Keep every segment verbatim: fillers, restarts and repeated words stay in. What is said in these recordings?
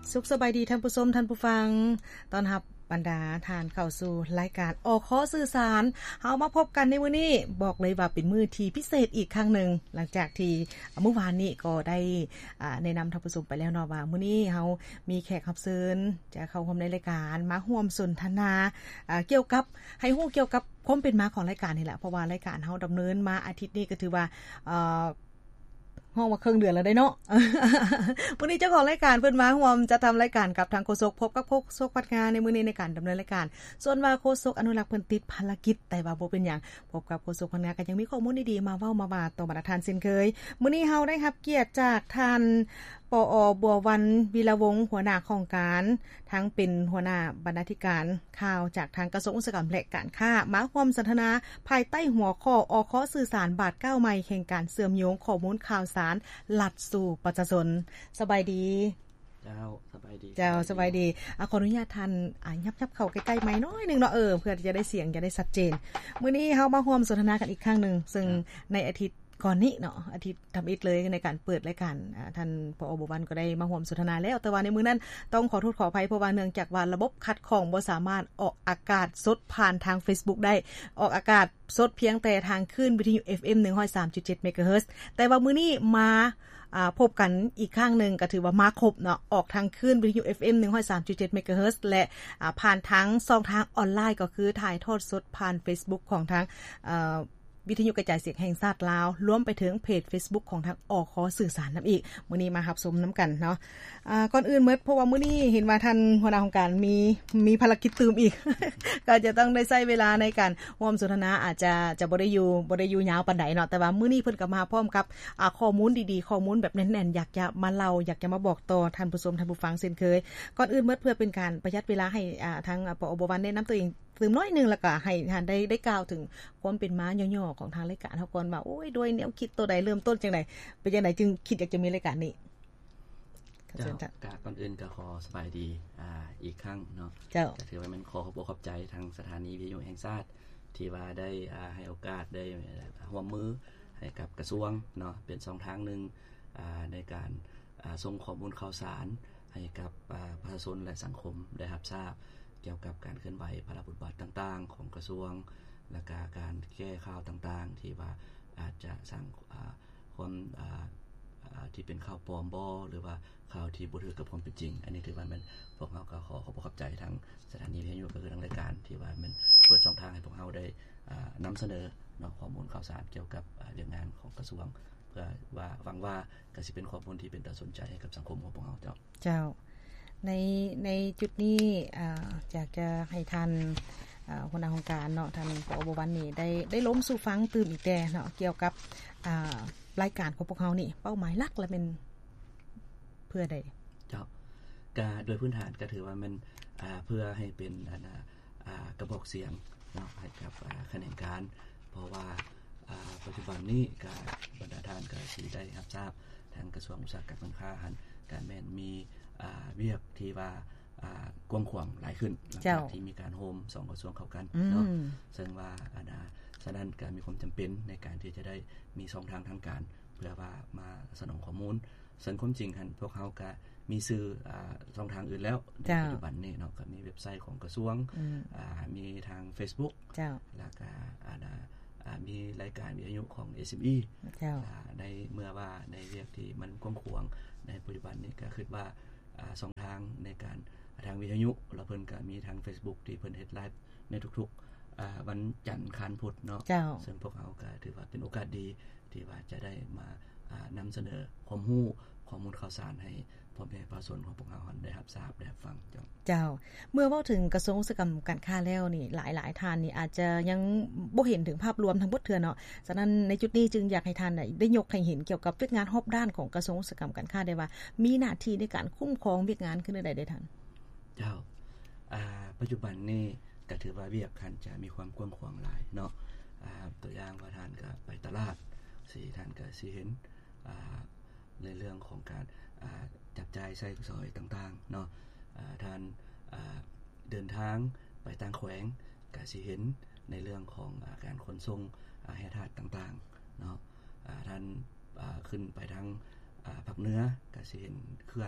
สุขสบายดีท่านผู้ชมท่านผู้ฟังตอนรับบรรดาทานเข้าสู่รายการอขสื่อสารเฮามาพบกันในมื้อนี้บอกเลยว่าเป็นมื้อที่พิเศษอีกครั้งนึงหลังจากที่เมื่อวานนี้ก็ได้อ่าแนะนำท่านผู้ชมไปแล้วเนาะว่ามื้อนี้เฮามีแขกรับเชิญจะเข้าร่วมในรายการมาร่วมสนทนาอ่าเกี่ยวกับให้ฮู้เกี่ยวกับความเป็นมาของรายการนี่แหละเพราะว่ารายการเฮาดำเนินมาอาทิตย์นี้ก็ถือว่าเอ่อห้องว่าครึ่งเดือนแล้วได้เนาะ มื้อนี้เจ้าของรายการเพิ่นมาร่วมจะทำรายการกับทางโฆษกพบกับโฆษกพัฒนาในมื้อนี้ในการดำเนินรายการส่วนว่าโฆษกอนุรักษ์เพิ่นติดภารกิจแต่ว่าบ่เป็นหยังพบกับโฆษกพัฒนาก็ยังมีข้อมูลดีๆมาเว้ามาว่าต่อมาทานเช่นเคยมื้อนี้เฮาได้รับเกียรติจากท่านปอ.บัววันวีระวงศ์หัวหน้าโครงการทั้งเป็นหัวหน้าบรรณาธิการข่าวจากทางกระทรวงอุตสาหกรรมและการค้ามาร่วมสนทนาภายใต้หัวข้ออขสื่อสารบาทเก้าใหม่แห่งการเชื่อมโยงข้อมูลข่าวสารลัดสู่ประชาชนสบายดีเจ้าสบายดีเจ้าสบายดีอ่ะขออนุญาตท่านอ่ะยับๆเข้าใกล้ๆไมค์น้อยนึงเนาะเออเพื่อที่จะได้เสียงจะได้ชัดเจนมื้อนี้เฮามาร่วมสนทนากันอีกครั้งนึงซึ่งในอาทิตย์ก่อนนี้เนาะอาทิตย์ทำอิฐเลยในการเปิดรายการอ่าท่านผอ.บัววันก็ได้มาร่วมสนทนาแล้วแต่ว่าในมื้อนั้นต้องขอโทษขออภัยเพราะว่าเนื่องจากว่าระบบคัดกรองบ่สามารถออกอากาศสดผ่านทาง Facebook ได้ออกอากาศสดเพียงแต่ทางคลื่นวิทยุ เอฟ เอ็ม หนึ่งร้อยสามจุดเจ็ด เมกะเฮิรตซ์ แต่ว่ามื้อนี้มาอ่าพบกันอีกครั้งนึงก็ถือว่ามาครบเนาะออกทางคลื่นวิทยุ เอฟ เอ็ม หนึ่งร้อยสามจุดเจ็ด เมกะเฮิรตซ์ และอ่าผ่านทางช่องทางออนไลน์ก็คือถ่ายทอดสดผ่าน Facebook ของทางเอ่อวิทยุกระจายเสียงแห่งชาติลาวรวมไปถึงเพจ Facebook ของทางอขสื่อสารนำอีกมื้อนี้มารับชมนํากันเนาะอ่าก่อนอื่นเมื่อเพราะว่ามื้อนี้เห็นว่าท่านหัวหน้าโครงการมีมีภารกิจตื่มอีก ก็จะต้องได้ใช้เวลาในการร่วมสนทนาอาจจะจะบ่ได้อยู่บ่ได้อยู่ยาวปานใดเนาะแต่ว่ามื้อนี้เพิ่นก็มาพร้อมกับอ่าข้อมูลดีๆข้อมูลแบบแน่นๆอยากจะมาเล่าอยากจะมาบอกต่อท่านผู้ชมท่านผู้ฟังเช่นเคยก่อนอื่นเมื่อเพื่อเป็นการประหยัดเวลาให้อ่าทางปอ.บัววันแนะนําตัวเองตื่มน้อยนึงแล้วก็ให้ท่านได้ได้กล่าวถึงความเป็นมาย่อๆของทางรายการเฮาก่อนว่าโอ้ยโดยแนวคิดตัวใดเริ่มต้นจังได๋เป็นจังได๋จึงคิดอยากจะมีรายการนี้เจ้าก่อนอื่นก็ขอสบายดีอ่าอีกครั้งเนาะก็ถือว่ามันขอขอบขอบใจทางสถานีวิทยุแห่งชาติที่ว่าได้อ่าให้โอกาสได้ร่วมมือให้กับกระทรวงเนาะเป็นช่องทางนึงอ่าในการอ่าส่งข้อมูลข่าวสารให้กับอ่าประชาชนและสังคมได้รับทราบเกี่ยวกับการเคลื่อนไหวพระราชบทบาทต่างๆของกระทรวงและก็การแก้ข่าวต่างๆที่ว่าอาจจะสร้างอ่าความอ่าที่เป็นข่าวปลอมบ่หรือว่าข่าวที่บ่ถือกับความเป็นจริงอันนี้ถือว่ามันพวกเฮาก็ขอขอบขอบใจทางสถานีวิทยุก็คือทางรายการที่ว่ามันเปิดช่องทางให้พวกเฮาได้อ่านําเสนอเนาะข้อมูลข่าวสารเกี่ยวกับเรื่องงานของกระทรวงเพื่อว่าหวังว่าก็สิเป็นข้อมูลที่เป็นตาสนใจให้กับสังคมของพวกเฮาเจ้าเจ้าในในจุดนี้อ่าอยากจะให้ท่านอ่าหัวหน้าโครงการเนาะท่านผอ.บัววันนี่ได้ได้ล้มสู่ฟังตื่มอีกแต่เนาะเกี่ยวกับอ่ารายการของพวกเฮานี่เป้าหมายหลักและเป็นเพื่อใดเจ้าก็โดยพื้นฐานก็ถือว่ามันอ่าเพื่อให้เป็นอ่ากระบอกเสียงเนาะให้กับอ่าคณะกรรมการเพราะว่าอ่าปัจจุบันนี้ก็บรรดาท่านก็สิได้รับทราบทางกระทรวงอุตสาหกรรมการค้าหันการแม่นมีอ่าเวียกที่ว่าอ่ากว้างขวางหลายขึ้นหลังจากที่มีการโฮมสองกระทรวงเข้ากันเนาะซึ่งว่าอันน่ะฉะนั้นก็มีความจําเป็นในการที่จะได้มีช่องทางทางการเพื่อว่ามาสนองข้อมูลซึ่งความจริงคั่นพวกเฮาก็มีสื่ออ่าช่องทางอื่นแล้วในปัจจุบันนี้เนาะก็มีเว็บไซต์ของกระทรวงอ่ามีทาง Facebook เจ้าแล้วก็อ่าอ่ามีรายการวิทยุของ เอส เอ็ม อีเจ้าอ่าในเมื่อว่าในเรื่องที่มันกว้างขวางในปัจจุบันนี้ก็คิดว่าอ่าช่องทางในการทางวิทยุแล้วเพิ่นก็มีทาง Facebook ที่เพิ่นเฮ็ดไลฟ์ในทุกๆอ่าวันจันทร์คานพุธเนาะซึ่งพวกเฮาก็ถือว่าเป็นโอกาสดีที่ว่าจะได้มาอ่านําเสนอความรู้ข้อมูลข่าวสารให้พ่อแม่ประชาชนของพวกเฮาได้รับทราบได้ฟังเจ้าเจ้าเมื่อเว้าถึงกระทรวงอุตสาหกรรมการค้าแล้วนี่หลายๆท่านนี่อาจจะยังบ่เห็นถึงภาพรวมทั้งหมดเทื่อเนาะฉะนั้นในจุดนี้จึงอยากให้ท่านได้ยกให้เห็นเกี่ยวกับเรื่องงานรอบด้านของกระทรวงอุตสาหกรรมการค้าได้ว่ามีหน้าที่ในการคุ้มครองเรื่องงานขึ้นได้ได้ท่านเจ้าอ่าปัจจุบันนี้ก็ถือว่าเวียกคันจะมีความกว้างขวางหลายเนาะอ่าตัวอย่างว่าท่านก็ไปตลาดสิท่านก็สิเห็นอ่าในเรื่องของการอ่าจับจ่ายใช้สอยต่างๆเนาะอ่าท่านอ่าเดินทางไปต่างแขวงก็สิเห็นในเรื่องของอ่าการขนส่งอ่าแห่ธาตุต่างๆเนาะอ่าท่านอ่าขึ้นไปทางอ่าภาคเหนือก็สิเห็นเขื่อน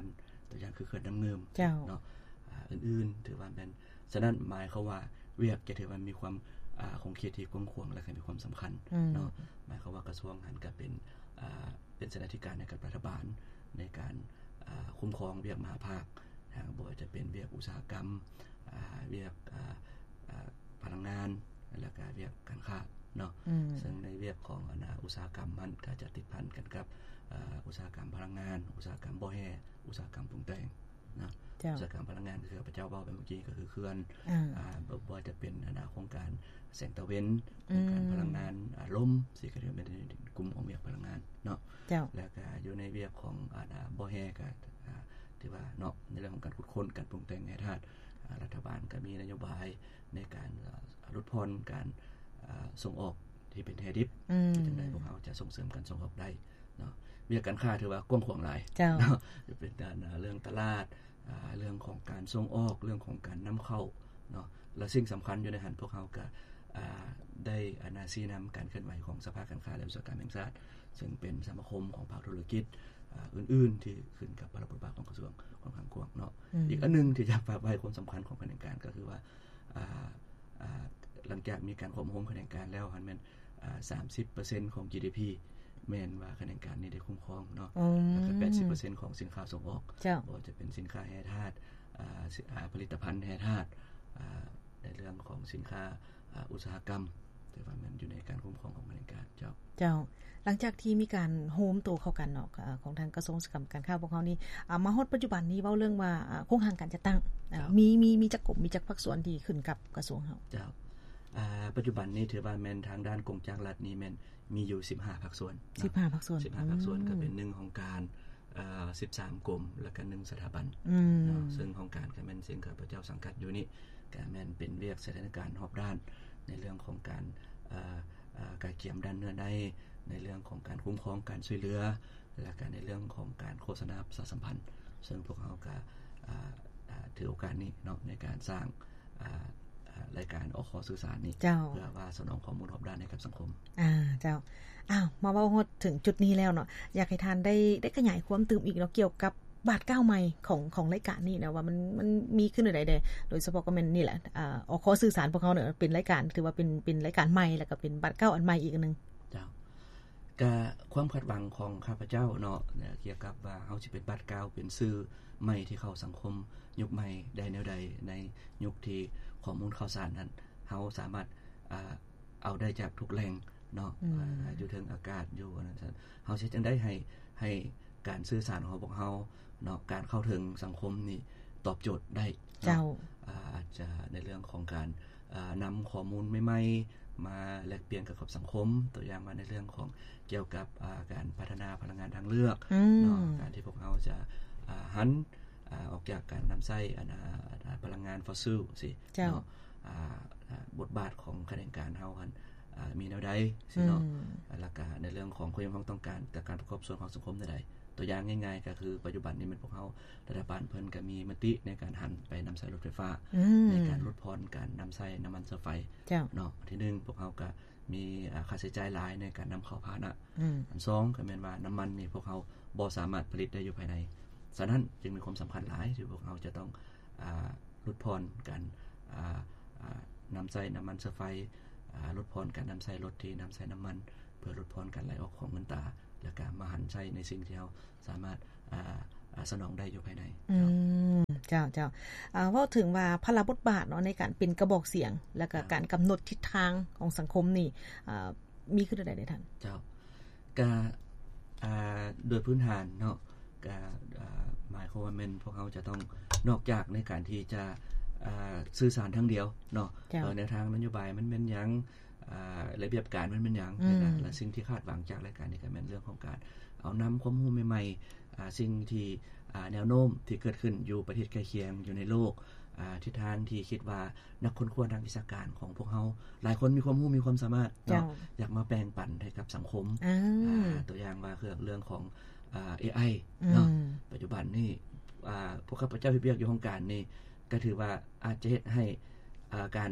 ตัวอย่างคือเขื่อนน้ำเงิมเนาะอ่าอื่นๆถือว่าเป็นฉะนั้นหมายเขาว่าเวียกจะถือว่ามีความอ่าคงเขตที่กว้างขวางและก็มีความสำคัญเนาะหมายเขาว่ากระทรวงหันก็เป็นอ่าเป็นสถานการในการรัฐบาลในการอ่าคุ้มครองเวียกมหาภาคทางบ่ว่าจะเป็นเวียกอุตสาหกรรมอ่าเวียกอ่าอ่าพลังงานแล้วก็เวียกการค้าเนาะซึ่งในเวียกของอนาอุตสาหกรรมมันก็จะติดพันกันกับอุตสาหกรรมพลังงานอุตสาหกรรมบ่อแห่อุตสาหกรรมปรุงแต่งนะอุตสาหกรรมพลังงานคือพระเจ้าเว้าไปเมื่อกี้ก็คือเขื่อนอ่าบ่ว่าจะเป็นอนาโครงการแสงตะเว้นโครงการพลังงานลมสิก็เป็นกลุ่มของเวียกพลังงานเนาะแล้วก็อยู่ในเวียกของอนาบ่อแห่ก็ถือว่าเนาะในเรื่องของการขุดค้นการปรุงแต่งแร่ธาตุรัฐบาลก็มีนโยบายในการลดพรการส่งออกที่เป็นแฮดิฟที่จังได๋พวกเราจะส่งเสริมการส่งออกได้เนาะเวียกการค้าถือว่ากว้างขวางหลายเนาะจะเป็นด้านเรื่องตลาดอ่าเรื่องของการส่งออกเรื่องของการนําเข้าเนาะและสิ่งสำคัญอยู่ในหันพวกเราก็อ่าได้อนาซีนําการเคลื่อนไหวของสภาการค้าและอุตสาหกรรมแห่งชาติซึ่งเป็นสมาคมของภาคธุรกิจอ่าอื่นๆที่ขึ้นกับพระบทบาทของกระทรวงค่อนข้างกว้างเนาะอีกอันนึงที่อยากฝากไว้ความสำคัญของแผนการก็คือว่าอ่าอ่าหลังจากมีการควบคุมแผนการแล้วหั่นแม่นอ่า สามสิบเปอร์เซ็นต์ ของ จี ดี พี แม่นว่าแผนการนี้ได้คุ้มครองเนาะแล้วก็ แปดสิบเปอร์เซ็นต์ ของสินค้าส่งออกบ่ว่าจะเป็นสินค้าแร่ธาตุอ่าผลิตภัณฑ์แร่ธาตุอ่าในเรื่องของสินค้าอ่าอุตสาหกรรมถือว่ามันอยู่ในการคุ้มครองของแผนการเจ้าเจ้าหลังจากที่มีการโฮมโตเข้ากันเนาะของทางกระทรวงอุตสาหกรรมการค้าพวกเฮานี่อ่ามาฮอดปัจจุบันนี้เว้าเรื่องว่าโครงการการจัดตั้งมีมีมีจักกลุ่มมีจักภาคส่วนที่ขึ้นกับกระทรวงเฮาเจ้าอ่าปัจจุบันนี้ถือว่าแม่นทางด้านกงจักรรัฐนี่แม่นมีอยู่สิบห้าภาคส่วนสิบห้าภาคส่วนสิบห้าภาคส่วนก็เป็นหนึ่งของการเอ่อสิบสามกรมแล้วก็หนึ่งสถาบันเนาะซึ่งของการก็แม่นสิ่งข้าพเจ้าสังกัดอยู่นี่ก็แม่นเป็นเวียกสถานการณ์รอบด้านในเรื่องของการเอ่อเอ่อการเกี่ยมด้านเนื้อในในเรื่องของการคุ้มครองการช่วยเหลือและก็ในเรื่องของการโฆษณาประชาสัมพันธ์ซึ่งพวกเฮาก็อ่าอ่าถือโอกาสนี้เนาะในการสร้างอ่ารายการอขสื่อสารนี่เพื่อว่าสนองข้อมูลรอบด้านให้กับสังคมอ่าเจ้าอ้าวมาเว้าฮอดถึงจุดนี้แล้วเนาะอยากให้ท่านได้ได้ขยายความตื่มอีกเนาะเกี่ยวกับบาทเก้าใหม่ของของรายการนี้นะว่ามันมันมีขึ้นได้ได้โดยเฉพาะก็แม่นนี่แหละอ่าอขสื่อสารพวกเฮาเนี่ยเป็นรายการถือว่าเป็นเป็นรายการใหม่แล้วก็เป็นบาทเก้าอันใหม่อีกอันนึงเจ้าก็ความคาดหวังของข้าพเจ้าเนาะเกี่ยวกับว่าเฮาสิเป็นบาทเก้าเป็นสื่อใหม่ที่เข้าสังคมยุคใหม่ได้แนวใดในยุคที่ข้อมูลข่าวสารนั้นเฮาสามารถอ่าเอาได้จากทุกแหล่งเนาะอยู่ถึงอากาศอยู่นั่นซั่นเฮาสิจังได้ให้ให้การสื่อสารของพวกเฮาเนาะการเข้าถึงสังคมนี่ตอบโจทย์ได้เจ้าอ่าอาจจะในเรื่องของการอ่านําข้อมูลใหม่ๆมาแลกเปลี่ยนกับสังคมตัวอย่างมาในเรื่องของเกี่ยวกับอ่าการพัฒนาพลังงานทางเลือกเนาะการที่พวกเฮาจะอ่าหันอ่าออกจากการนําใช้อันพลังงานฟอสซิลสิเนาะอ่าบทบาทของคะแนนการเฮาหั่นอ่ามีแนวใดสิเนาะแล้วก็ในเรื่องของความต้องการจากการประกอบส่วนของสังคมใดๆตัวอย่างง่ายๆก็คือปัจจุบันนี้มันพวกเฮารัฐบาลเพิ่นก็มีมติในการหันไปนําใช้รถไฟฟ้าในการลดพรการนําใช้น้ำมันเชื้อไฟเนาะที่หนึ่งพวกเฮาก็มีค่าใช้จ่ายหลายในการนําเข้าพาหนะอันสองก็แม่นว่าน้ำมันนี่พวกเฮาบ่สามารถผลิตได้อยู่ภายในฉะนั้นจึงมีความสำคัญหลายที่พวกเฮาจะต้องอ่าลดพรการอ่าอ่านําใช้น้ำมันเชื้อไฟอ่าลดพรการนําใช้รถที่นําใช้น้ำมันเพื่อลดพรการไหลออกของเงินตราและก็มาหันใช้ในสิ่งที่เฮาสามารถอ่าสนองได้อยู่ภายในอืมเจ้าๆอ่าเว้าถึงว่าพละบทบาทเนาะในการเป็นกระบอกเสียงแล้วก็การกำหนดทิศทางของสังคมนี่อ่ามีขึ้นได้ได้ท่านเจ้าก็อ่าโดยพื้นฐานเนาะก็อ่าหมายความว่าแม่นพวกเฮาจะต้องนอกจากในการที่จะอ่าสื่อสารทางเดียวเนาะเออในทางนโยบายมันแม่นหยังอ่าระเบียบการมันเป็นหยังนะและสิ่งที่คาดหวังจากรายการนี้ก็แม่นเรื่องของการเอานําความรู้ใหม่ๆอ่าสิ่งที่อ่าแนวโน้มที่เกิดขึ้นอยู่ประเทศใกล้เคียงอยู่ในโลกอ่าทิศทางที่คิดว่านักค้นคว้าทางวิชาการของพวกเฮาหลายคนมีความรู้มีความสามารถเนาะอยากมาแปลงปันให้กับสังคมอ่าตัวอย่างว่าคือเรื่องของอ่า เอ ไอ เนาะปัจจุบันนี้อ่าพวกข้าพเจ้าที่เรียกอยู่โครงการนี้ก็ถือว่าอาจจะเฮ็ดให้อ่าการ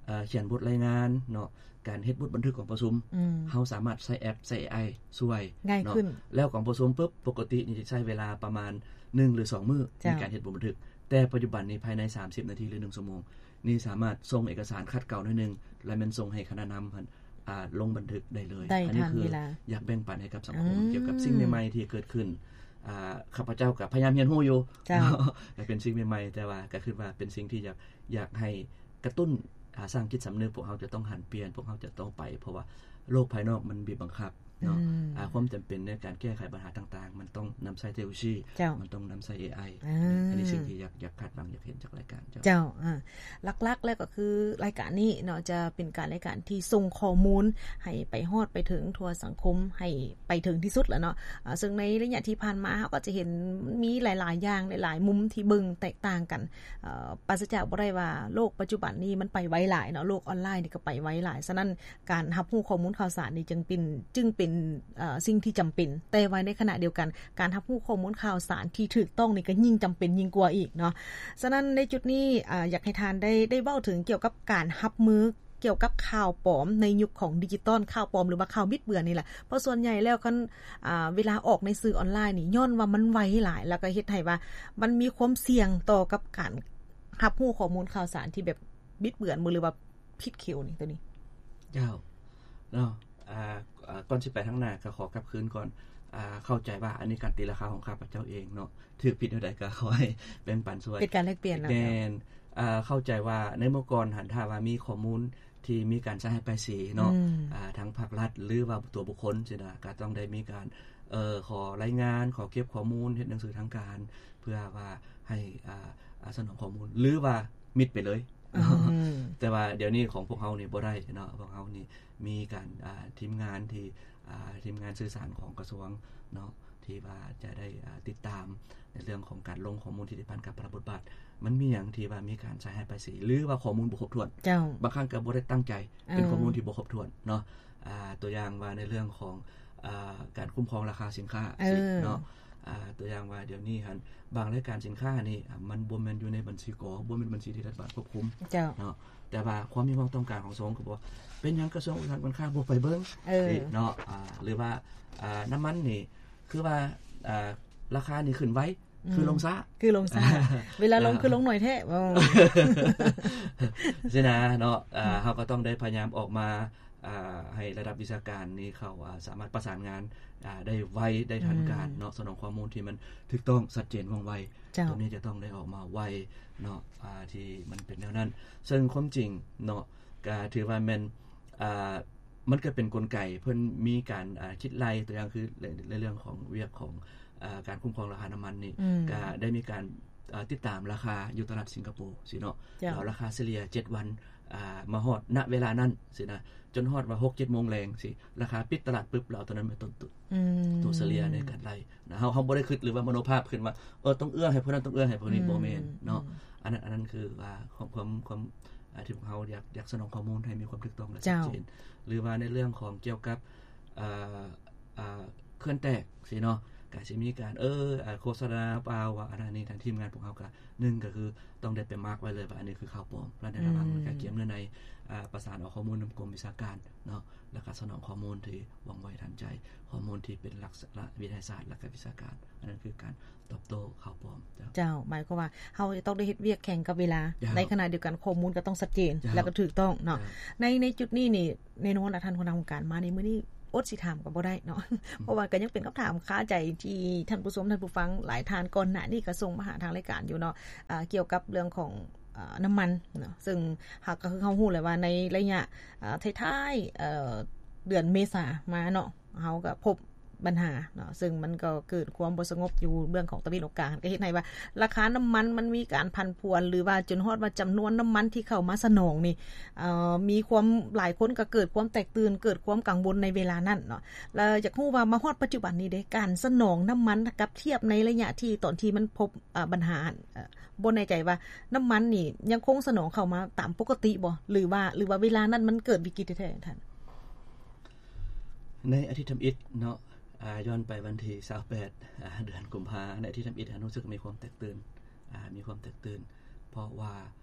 เอ่อเขียนบทรายงานเนาะการเฮ็ดบทบันทึกของประชุมเฮาสามารถใช้แอปใช้ เอ ไอ ช่วยเนาะแล้วของประชุมปุ๊บปกตินี่จะใช้เวลาประมาณหนึ่งหรือสองมื้อในการเฮ็ดบทบันทึกแต่ปัจจุบันนี้ภายในสามสิบนาทีหรือหนึ่งชั่วโมงนี่สามารถส่งเอกสารคัดเก่าหน่อยนึงแล้วมันส่งให้คณะนำเพิ่นอ่าลงบันทึกได้เลยอันนี้คืออยากแบ่งปันให้กับสังคมเกี่ยวกับสิ่งใหม่ๆที่เกิดขึ้นอ่าข้าพเจ้าก็พยายามเรียนรู้อยู่ก็เป็นสิ่งใหม่ๆแต่ว่าก็คือว่าเป็นสิ่งที่อยากอยากให้กระตุ้นสร้างจิตสำนึกพวกเฮาจะต้องหันเปลี่ยนพวกเฮาจะต้องไปเพราะว่าโลกภายนอกมันบีบบังคับเนาะอ่าความจําเป็นในการแก้ไขปัญหาต่างๆมันต้องนําใช้เทคโนโลยีมันต้องนําใช้ เอ ไอ อันนี้สิ่งที่อยากอยากคาดหวังอยากเห็นจากรายการเจ้าเจ้าอ่าหลักๆแล้วก็คือรายการนี้เนาะจะเป็นการรายการที่ส่งข้อมูลให้ไปฮอดไปถึงทั่วสังคมให้ไปถึงที่สุดแล้วเนาะอ่าซึ่งในระยะที่ผ่านมาเฮาก็จะเห็นมีหลายๆอย่างหลายๆมุมที่เบิ่งแตกต่างกันเอ่อปราศจากบ่ได้ว่าโลกปัจจุบันนี้มันไปไวหลายเนาะโลกออนไลน์นี่ก็ไปไวหลายฉะนั้นการรับรู้ข้อมูลข่าวสารนี่จึงเป็นจึงเป็นเอ่อสิ่งที่จําเป็นแต่ไว้ในขณะเดียวกันการรับรู้ข้อมูลข่าวสารที่ถูกต้องนี่ก็ยิ่งจําเป็นยิ่งกว่าอีกเนาะฉะนั้นในจุดนี้อ่าอยากให้ทานได้ได้เว้าถึงเกี่ยวกับการรับมือเกี่ยวกับข่าวปลอมในยุคของดิจิทัลข่าวปลอมหรือว่าข่าวบิดเบือนนี่แหละเพราะส่วนใหญ่แล้วคันอ่าเวลาออกในสื่อออนไลน์นี่ย้อนว่ามันไวหลายแล้วก็เฮ็ดให้ว่ามันมีความเสี่ยงต่อกับการรับรู้ข้อมูลข่าวสารที่แบบบิดเบือนหรือว่าผิดเขียวนี่ตัวนี้เจ้าเนาะอ่าก่อนสิไปทางหน้าก็ขอกลับคืนก่อนอ่าเข้าใจว่าอันนี้การตีราคาของข้าพเจ้าเองเนาะถูกผิดเท่าใดก็ขอให้แบ่งปันช่วยเป็นการแลกเปลี่ยนแล้วแน่นอ่าเข้าใจว่าในเมื่อก่อนหันถ้าว่ามีข้อมูลที่มีการใช้ให้ภาษีเนาะอ่าทั้งภาครัฐหรือว่าตัวบุคคลสินะก็ต้องได้มีการเอ่อขอรายงานขอเก็บข้อมูลเฮ็ดหนังสือทางการเพื่อว่าให้อ่าสนองข้อมูลหรือว่ามิดไปเลยแต่ว่าเดี๋ยวนี้ของพวกเฮานี่บ่ได้เนาะพวกเฮานี่มีการอ่าทีมงานที่อ่าทีมงานสื่อสารของกระทรวงเนาะที่ว่าจะได้อ่าติดตามในเรื่องของการลงข้อมูลที่ได้ผ่านกับระบบบัตรมันมีหยังที่ว่ามีการใช้ให้ภาษีหรือว่าข้อมูลบ่ครบถ้วนบางครั้งก็บ่ได้ตั้งใจเป็นข้อมูลที่บ่ครบถ้วนเนาะอ่าตัวอย่างว่าในเรื่องของอ่าการคุ้มครองราคาสินค้าเนาะอ่าตัวอย่างว่าเดี๋ยวนี้หั่นบางรายการสินค้านี่มันบ่แม่นอยู่ในบัญชีกบ่แม่นบัญชีที่รัฐบาลควบคุมเนาะแต่ว่าความมีความต้องการของสงฆ์ก็บ่เป็นหยังกระทรวงอุตสาหกรรมการค้าบ่ไปเบิ่งเนาะอ่าหรือว่าอ่าน้ำมันนี่คือว่าอ่าราคานี่ขึ้นไว้คือลงซะคือลงซะเวลาลงคือลงหน่อยแท้อ๋อสินะเนาะอ่าเฮาก็ต้องได้พยายามออกมาอ่าให้ระดับวิชาการนี้เขาอ่าสามารถประสานงานอ่าได้ไวได้ทันการเนาะสนองข้อมูลที่มันถูกต้องชัดเจนว่องไวตรงนี้จะต้องได้ออกมาไวเนาะอ่าที่มันเป็นแนวนั้นซึ่งความจริงเนาะก็ถือว่าแม่นอ่ามันก็เป็นกลไกเพิ่นมีการอ่าคิดไล่ตัวอย่างคือในเรื่องของเวียกของอ่าการคุ้มครองราคาน้ำมันนี่ก็ได้มีการอ่าติดตามราคาอยู่ตลาดสิงคโปร์สิเนาะแล้วราคาเฉลี่ยเจ็ดวันอ่ามาฮอดณเวลานั้นสินะจนฮอดว่า หกเจ็ด โมงแลงสิราคาปิดตลาดปึ๊บแล้วตอนนั้นเป็นต้นตุอืมตัวเฉลี่ยในการไล่นะเฮาเฮาบ่ได้คิดหรือว่ามโนภาพขึ้นว่าเออต้องเอื้อให้ผู้นั้นต้องเอื้อให้ผู้นี้บ่แม่นเนาะอันนั้นอันนั้นคือว่าความความความที่พวกเฮาอยากอยากสนองข้อมูลให้มีความถูกต้องและชัดเจนหรือว่าในเรื่องของเกี่ยวกับอ่าอ่าเคลื่อนแตกสิเนาะก็สิมีการเออโฆษณาเปล่าว่าอันนี้ทางทีมงานพวกเฮาก็หนึ่งก็คือต้องได้ไปมาร์คไว้เลยว่าอันนี้คือข่าวปลอมแล้วในระหว่างการเกี่ยวเนื่องในอ่าประสานเอาข้อมูลนำกรมวิชาการเนาะแล้วก็สนองข้อมูลที่ว่องไวทันใจข้อมูลที่เป็นลักษณะวิทยาศาสตร์และก็วิชาการอันนั้นคือการตอบโต้ข่าวปลอมเจ้าหมายความว่าเฮาจะต้องได้เฮ็ดเวียกแข่งกับเวลาในขณะเดียวกันข้อมูลก็ต้องชัดเจนแล้วก็ถูกต้องเนาะในในจุดนี้นี่แน่นอนล่ะท่านผู้นำการมาในมื้อนี้อดสิถามก็บ่ได้เนาะเพราะว่าก็ยังเป็นคําถามคาใจที่ท่านผู้ชมท่านผู้ฟังหลายท่านก่อนหน้านี้ก็ส่งมาหาทางรายการอยู่เนาะอ่าเกี่ยวกับเรื่องของอ่าน้ำมันเนาะซึ่งหากก็คือเฮาฮู้เลยว่าในระยะอ่าท้ายๆเอ่อเดือนเมษามาเนาะเฮาก็พบปัญหาเนาะซึ่งมันก็เกิดความบ่สงบอยู่เรื่องของตะวันออกกลางก็เฮ็ดให้ว่าราคาน้ำมันมันมีการพันผวนหรือว่าจนฮอดว่าจํานวนน้ำมันที่เข้ามาสนองนี่เอ่อมีความหลายคนก็เกิดความแตกตื่นเกิดความกังวลในเวลานั้นเนาะแล้วอยากรู้ว่ามาฮอดปัจจุบันนี้เด้การสนองน้ำมันกับเทียบในระยะที่ตอนที่มันพบอ่าปัญหาเอ่อบ่แน่ใจว่าน้ำมันนี่ยังคงสนองเข้ามาตามปกติบ่หรือว่าหรือว่าเวลานั้นมันเกิดวิกฤตแท้ๆท่านในอาทิตย์ทำอิฐเนาะอ่าย้อนไปวันที่ยี่สิบแปดอ่าเดือนกุมภาพันธ์ในที่ทําอิฐรู้สึกมีความแตกตื่นอ่ามีความแตกตื่นเพราะว่า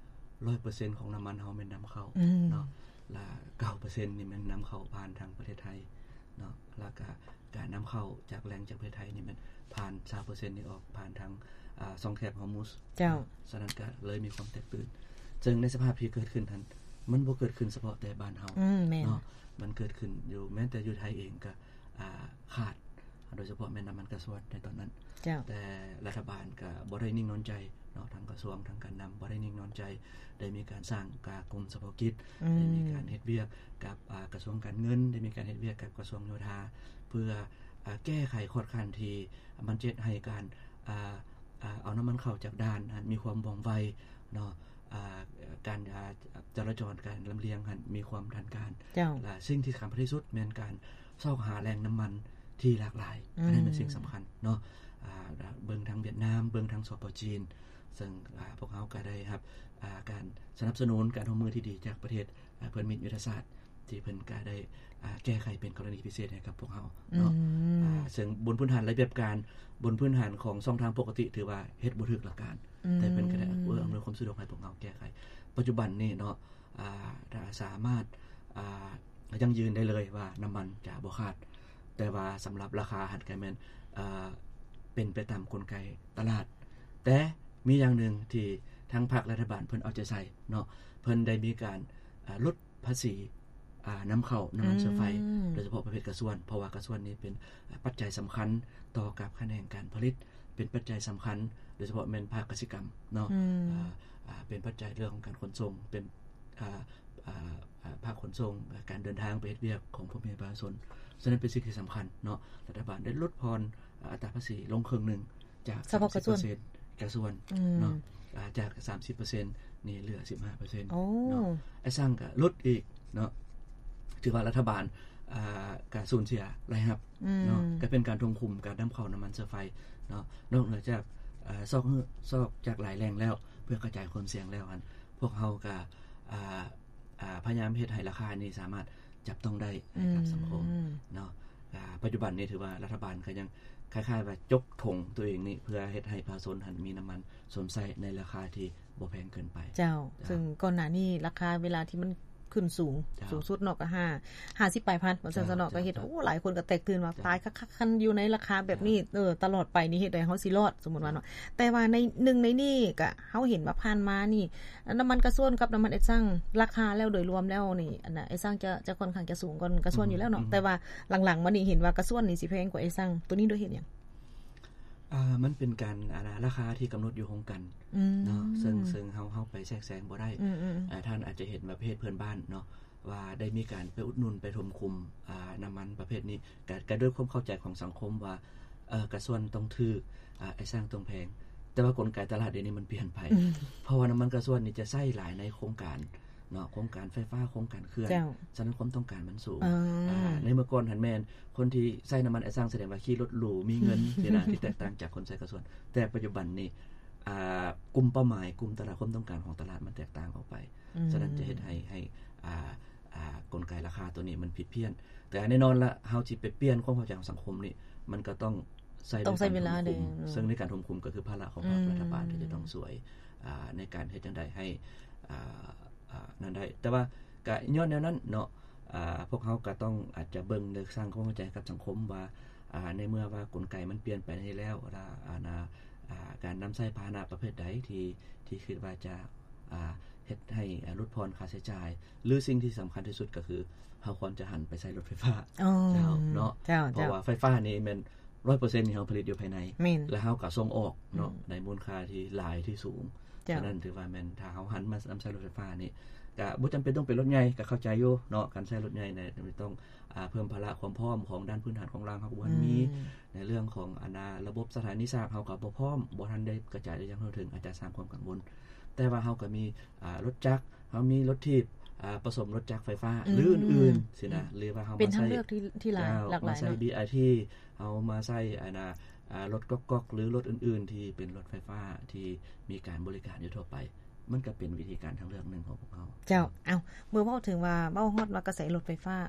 ร้อยเปอร์เซ็นต์ ของน้ำมันเฮาแม่นนําเข้าเนาะและ เก้าเปอร์เซ็นต์ นี่มันนําเข้าผ่านทางประเทศไทยเนาะแล้วก็การนําเข้าจากแหล่งจากประเทศไทยนี่มันผ่าน สามเปอร์เซ็นต์ นี่ออกผ่านทางอ่าช่องแคบฮอร์มุซเจ้าฉะนั้นก็เลยมีความแตกตื่นซึ่งในสภาพที่เกิดขึ้นนั้นมันบ่เกิดขึ้นเฉพาะแต่บ้านเฮาเนาะมันเกิดขึ้นอยู่แม้แต่อยู่ไทยเองก็อ่าขาดโดยเฉพาะแม่น้ำมันกระสวดในตอนนั้นแต่รัฐบาลก็บ่ได้นิ่งนอนใจเนาะทางกระทรวงทางการนําบ่ได้นิ่งนอนใจได้มีการสร้างกากรมเฉพาะกิจได้มีการเฮ็ดเวียกกับอ่ากระทรวงการเงินได้มีการเฮ็ดเวียกกับกระทรวงโยธาเพื่ออ่าแก้ไขข้อขัดที่มันเจ็ดให้การอ่าอ่าเอาน้ำมันเข้าจากด่านมีความว่องไวเนาะอ่าการอ่าจราจรการลำเลียงหันมีความทันการและสิ่งที่สำคัญที่สุดแม่นการเสาะหาแหล่งน้ำมันที่หลากหลายอันนั้นเป็นสิ่งสำคัญเนาะอ่าเบิ่งทางเวียดนามเบิ่งทางสปปจีนซึ่งอ่าพวกเฮาก็ได้ครับอ่าการสนับสนุนการร่วมมือที่ดีจากประเทศอ่าเพิ่นมียุทธศาสตร์ที่เพิ่นก็ได้อ่าแก้ไขเป็นกรณีพิเศษให้กับพวกเฮาเนาะอ่าซึ่งบนพื้นฐานระเบียบการบนพื้นฐานของช่องทางปกติถือว่าเฮ็ดบ่ถูกหลักการแต่เพิ่นก็ได้เอื้ออำนวยความสะดวกให้พวกเฮาแก้ไขปัจจุบันนี้เนาะอ่าถ้าสามารถอ่ายังยืนได้เลยว่าน้ำมันจะบ่ขาดแต่ว่าสำหรับราคาหันก็แม่นอ่าเป็นไปตามกลไกตลาดแต่มีอย่างหนึ่งที่ทางภาครัฐบาลเพิ่นเอาใจใส่เนาะเพิ่นได้มีการอ่าลดภาษีอ่านําเข้าน้ำมันเชื้อไฟโดยเฉพาะประเภทกระส่วนเพราะว่ากระส่วนนี้เป็นปัจจัยสำคัญต่อกับคะแนนการผลิตเป็นปัจจัยสำคัญโดยเฉพาะแม่นภาคกสิกรรมเนาะอ่าอ่าเป็นปัจจัยเรื่องของการขนส่งเป็นอ่าอ่าอ่าภาคขนส่งการเดินทางไปเฮ็ดเวียกของพ่อแม่ประชาชนฉะนั้นเป็นสิ่งที่สำคัญเนาะรัฐบาลได้ลดพรอัตราภาษีลงครึ่งนึงจากสามสิบเปอร์เซ็นต์กระส่วนเนาะอ่าจาก สามสิบเปอร์เซ็นต์ นี่เหลือ สิบห้าเปอร์เซ็นต์ เนาะไอ้สร้างก็ลดอีกเนาะถือว่ารัฐบาลอ่าก็สูญเสียรายรับเนาะก็เป็นการทวงคุมการนําเข้าน้ำมันเชื้อไฟเนาะนอกจากอ่าซอกซอกจากหลายแหล่งแล้วเพื่อกระจายความเสี่ยงแล้วอันพวกเฮาก็อ่าอ่าพยายามเฮ็ดให้ราคานี้สามารถจับต้องได้ให้กับสังคมเนาะอ่าปัจจุบันนี้ถือว่ารัฐบาลก็ยังคล้ายๆว่าจกถงตัวเองนี่เพื่อเฮ็ดให้ประชาชนหันมีน้ำมันสวมใช้ในราคาที่บ่แพงเกินไปเจ้าซึ่งก่อนหน้านี้ราคาเวลาที่มันขึ้นสูงสูงสุดเนาะก็ห้า ห้าสิบปลายพันว่าซั่นซะเนาะก็เฮ็ดโอ้หลายคนก็แตกตื่นว่าตายคักๆคันอยู่ในราคาแบบนี้เออตลอดไปนี่เฮ็ดให้เฮาสิรอดสมมุติว่าเนาะแต่ว่าในหนึ่งในนี้ก็เฮาเห็นว่าผ่านมานี่น้ำมันกระส่วนกับน้ำมันไอ้ซังราคาแล้วโดยรวมแล้วนี่อันน่ะไอ้ซังจะจะค่อนข้างจะสูงกว่ากระส่วนอยู่แล้วเนาะแต่ว่าหลังๆมานี่เห็นว่ากระส่วนนี่สิแพงกว่าไอ้ซังตัวนี้ด้วยเฮ็ดหยังอ่ามันเป็นการอ่าราคาที่กําหนดอยู่ของกันเนาะซึ่งซึ่งเฮาเฮาไปแทรกแซงบ่ได้อ่าท่านอาจจะเห็นประเภทเพื่อนบ้านเนาะว่าได้มีการไปอุดหนุนไปทมคุมอ่าน้ำมันประเภทนี้ก็ก็ด้วยความเข้าใจของสังคมว่าเอ่อกระส่วนต้องถูกอ่าไอ้สร้างต้องแพงแต่ว่ากลไกตลาดเดี๋ยวนี้มันเปลี่ยนไปเพราะว่าน้ำมันกระส่วนนี่จะใช้หลายในโครงการเนาะโครงการไฟฟ้าโครงการเครื่องฉะนั้นความต้องการมันสูงอ่าในเมื่อก่อนหันแม่นคนที่ใช้น้ำมันไอ้สร้างแสดงว่าขี่รถหรูมีเงินนี่นะที่แตกต่างจากคนใช้กระส่วนแต่ปัจจุบันนี้อ่ากลุ่มเป้าหมายกลุ่มตลาดความต้องการของตลาดมันแตกต่างออกไปฉะนั้นจะเฮ็ดให้ให้อ่าอ่ากลไกราคาตัวนี้มันผิดเพี้ยนแต่แน่นอนละเฮาสิไปเปลี่ยนความเข้าใจของสังคมนี่มันก็ต้องใช้ต้องใช้เวลาเด้ซึ่งในการทมคุมก็คือภาระของภาครัฐบาลที่จะต้องสวยอ่าในการเฮ็ดจังได๋ให้อ่าอ่านั่นได้แต่ว่าก็ย้อนแนวนั้นเนาะอ่าพวกเฮาก็ต้องอาจจะเบิ่งเลือกสร้างความเข้าใจกับสังคมว่าอ่าในเมื่อว่ากลไกมันเปลี่ยนไปได้แล้วว่าอ่าอ่าการนําใช้พาหนะประเภทใดที่ที่คิดว่าจะอ่าเฮ็ดให้ลดพรค่าใช้จ่ายหรือสิ่งที่สําคัญที่สุดก็คือเฮาควรจะหันไปใช้รถไฟฟ้าเจ้าเนาะเพราะว่าไฟฟ้านี่แม่น หนึ่งร้อยเปอร์เซ็นต์ ที่เฮาผลิตอยู่ภายในแล้วเฮาก็ส่งออกเนาะในมูลค่าที่หลายที่สูงฉะนั้นถือว่าแม่นถ้าเฮาหันมานําใช้รถไฟฟ้านี่ก็บ่จําเป็นต้องเป็นรถใหญ่ก็เข้าใจอยู่เนาะการใช้รถใหญ่เนี่ยต้องอ่าเพิ่มภาระความพร้อมของด้านพื้นฐานของรางเฮาบ่มีในเรื่องของอนาระบบสถานีสร้างเฮาก็บ่พร้อมบ่ทันได้กระจายได้อย่างทั่วถึงอาจจะสร้างความกังวลแต่ว่าเฮาก็มีอ่ารถจักรเฮามีรถถีบอ่าผสมรถจักรไฟฟ้าหรืออื่นๆสินะหรือว่าเฮามาใช้เป็นทางเลือกที่ที่หลายหลากหลายเนาะมาใช้ บี อาร์ ที เฮามาใช้อันน่ะอ่ารถก๊อกๆหรือรถอื่นๆที่เป็นรถไฟฟ้าที่มีการบริการอยู่ทั่วไปมันก็เป็นวิธีการทางเลือกนึงของพวกเฮาเจ้าเอ้าเมื่อเว้าถึงว่าเว้าฮอดว่ากระแสรถไฟฟ้า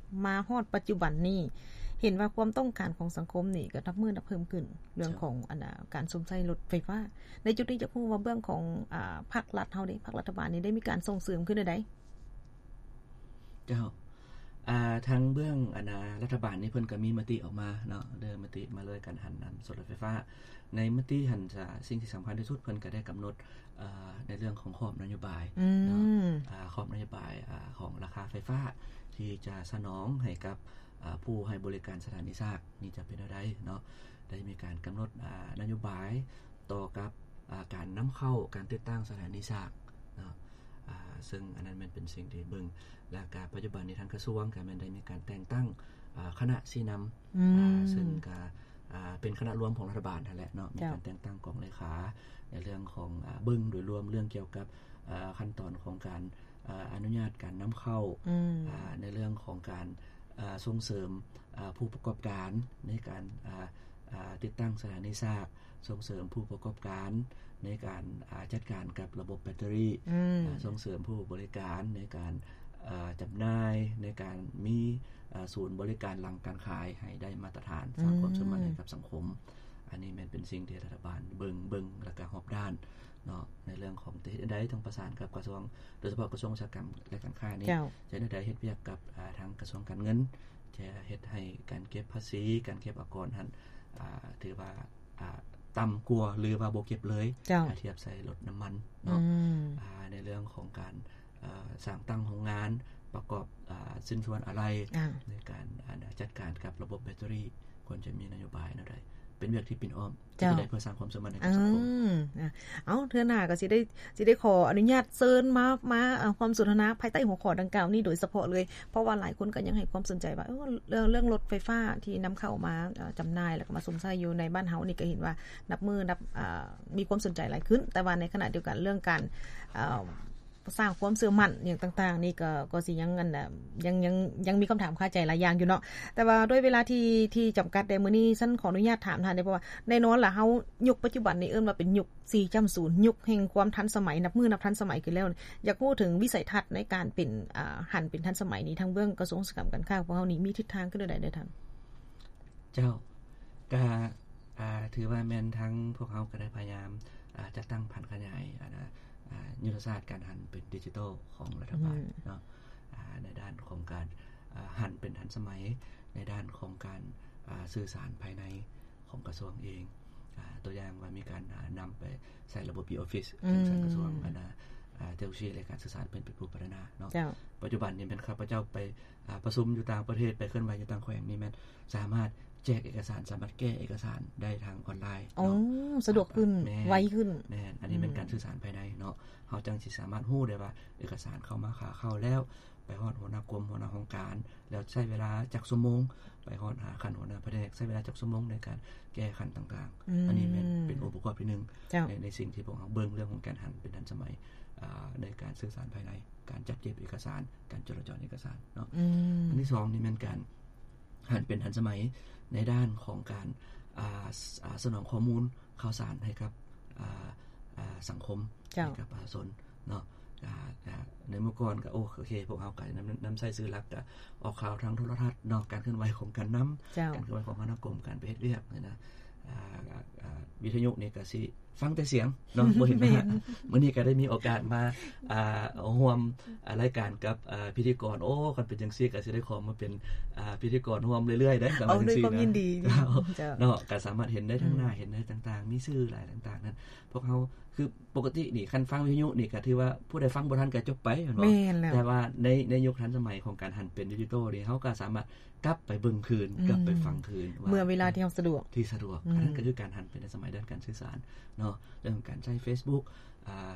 มาฮอดปัจจุบันนี้เห็นว่าความต้องการของสังคมนี่ก็นับมือนับเพิ่มขึ้นเรื่องของอันน่ะการสมใช้รถไฟฟ้าในจุดนี้จะพูดว่าเบื้องของอ่าภาครัฐเฮานี่ภาครัฐบาลนี่ได้มีการส่งเสริมขึ้นได้เจ้าอ่าทางเบื้องอันน่ะรัฐบาลนี่เพิ่นก็มีมติออกมาเนาะเดินมติมาเลยการหันนำรถไฟฟ้าในมติหันจะสิ่งที่สำคัญที่สุดเพิ่นก็ได้กำหนดอ่าในเรื่องของขอบนโยบายเนาะอ่าขอบนโยบายอ่าของราคาไฟฟ้าที่จะสนองให้กับผู้ให้บริการสถานีชาร์จนี่จะเป็นอะไรเนาะได้มีการกำหนดนโยบายต่อกับการนำเข้าการติดตั้งสถานีชาร์จเนาะซึ่งอันนั้นมันเป็นสิ่งที่เบิ่งและการปัจจุบันในทางกระทรวงก็มันได้มีการแต่งตั้งคณะชี้นำซึ่งก็เป็นคณะรวมของรัฐบาลนั่นแหละเนาะมีการแต่งตั้งกองเลขาในเรื่องของเบิ่งโดยรวมเรื่องเกี่ยวกับขั้นตอนของการอนุญาตการนำเข้าในเรื่องของการส่งเสริมผู้ประกอบการในการติดตั้งสถานีชาร์จส่งเสริมผู้ประกอบการในการจัดการกับระบบแบตเตอรี่ส่งเสริมผู้บริการในการจำหน่ายในการมีศูนย์บริการหลังการขายให้ได้มาตรฐานสร้างความสมดุลให้กับสังคมอันนี้มันเป็นสิ่งที่รัฐบาลเบิ่งเบิ่งและก็รอบด้านเนาะในเรื่องของที่ได้ต้องประสานกับกระทรวงโดยเฉพาะกระทรวงอุตสาหกรรมและการค้านี่จะได้เฮ็ดเวียกกับทางกระทรวงการเงินจะเฮ็ดให้การเก็บภาษีการเก็บอากรหั่นอ่าถือว่าอ่าต่ำกว่าหรือว่าบ่เก็บเลยถ้าเทียบใส่รถน้ำมันเนาะอ่าในเรื่องของการอ่าสร้างตั้งโรงงานประกอบอ่าสินส่วนอะไรในการจัดการกับระบบแบตเตอรี่ควรจะมีนโยบายแนวใดเป็นเรื่องที่ปิ่นอ้อมจะได้เพื่อสร้างความสมดุลในสังคมเอ้าเทื่อหน้าก็สิได้สิได้ขออนุญาตเชิญมามาความสนทนาภายใต้หัวข้อดังกล่าวนี้โดยเฉพาะเลยเพราะว่าหลายคนก็ยังให้ความสนใจว่าเออเรื่องเรื่องรถไฟฟ้าที่นำเข้ามาจำหน่ายแล้วก็มาสมใช้อยู่ในบ้านเฮานี่ก็เห็นว่านับมือนับอ่ามีความสนใจหลายขึ้นแต่ว่าในขณะเดียวกันเรื่องการอ่าสร้างความเชื่อมั่นอย่างต่างๆนี่ก็ก็สิยังอันน่ะยังยังยังมีคำถามคาใจหลายอย่างอยู่เนาะแต่ว่าด้วยเวลาที่ที่จำกัดได้มื้อนี้ฉันขออนุญาตถามท่านได้เพราะว่าแน่นอนล่ะเฮายุคปัจจุบันนี้เอิ้นว่าเป็นยุค สี่จุดศูนย์ ยุคแห่งความทันสมัยนับมือนับทันสมัยขึ้นแล้วอยากพูดถึงวิสัยทัศน์ในการเป็นอ่าหันเป็นทันสมัยนี้ทั้งเบื้องกระทรวงอุตสาหกรรมการค้าของเฮานี่มีทิศทางขึ้นได้ได้ท่านเจ้าก็อ่าถือว่าแม่นทั้งพวกเฮาก็ได้พยายามอ่าจัดตั้งพันธุ์ขยายอ่ายุทธศาสตร์การหันเป็นดิจิทัลของรัฐบาลเนาะในด้านของการหันเป็นทันสมัยในด้านของการสื่อสารภายในของกระทรวงเองตัวอย่างว่ามีการนำไปใส่ระบบ e-office ซึ่งทางกระทรวงอันนะเทคโนโลยีในการสื่อสารเป็นเป็นผู้พัฒนาเนาะปัจจุบันนี้เป็นข้าพเจ้าไปประชุมอยู่ต่างประเทศไปเคลื่อนไหวอยู่ต่างแขวงนี่แม่นสามารถแจกเอกสารสามารถแก้เอกสารได้ทางออนไลน์อ๋อสะดวกขึ้นไวขึ้นแม่นอันนี้เป็นการสื่อสารภายในเนาะเฮาจังสิสามารถฮู้ได้ว่าเอกสารเข้ามาขาเข้าแล้วไปฮอดหัวหน้ากรมหัวหน้าโครงการแล้วใช้เวลาจักชั่วโมงไปฮอดหาขั้นหัวหน้าแผนกใช้เวลาจักชั่วโมงในการแก้ขั้นต่างๆอันนี้เป็นเป็นองค์ประกอบที่หนึ่งในในสิ่งที่พวกเฮาเบิ่งเรื่องของการหันเป็นทันสมัยอ่าในการสื่อสารภายในการจัดเก็บเอกสารการจราจรเอกสารเนาะอันที่สองนี่เป็นการหันเป็นทันสมัยในด้านของการอ่าสนองข้อมูลข่าวสารให้กับอ่าอ่าสังคมให้กับประชาชนเนาะอ่าในเมื่อก่อนก็โอเคพวกเฮาก็นำนำใช้สื่อหลักก็ออกข่าวทางโทรทัศน์เนาะการเคลื่อนไหวของการนำการเคลื่อนไหวของคณะกรมการไปเฮ็ดเวียกนี่นะอ่าอ่าวิทยุนี่ก็สิฟังแต่เสียงเนาะบ่เห็นหน้ามื้อนี้ก็ได้มีโอกาสมาอ่าร่วมรายการกับอ่าพิธีกรโอ้คันเป็นจังซี่ก็สิได้ขอมาเป็นอ่าพิธีกรร่วมเรื่อยๆได้ประมาณนี้นะเอาด้วยความยินดีเนาะก็สามารถเห็นได้ทั้งหน้าเห็นได้ต่างๆมีชื่อหลายต่างๆนั้นพวกเฮาคือปกตินี่คันฟังวิทยุนี่ก็ถือว่าผู้ใดฟังบ่ทันก็จบไปแม่นบ่แต่ว่าในในยุคทันสมัยของการหันเป็นดิจิทัลนี่เฮาก็สามารถกลับไปเบิ่งคืนกลับไปฟังคืนว่าเมื่อเวลาที่เฮาสะดวกที่สะดวกอันนั้นก็คือการหันเป็นในสมัยด้านการสื่อสารเนาะเรื่องการใช้ Facebook อ่า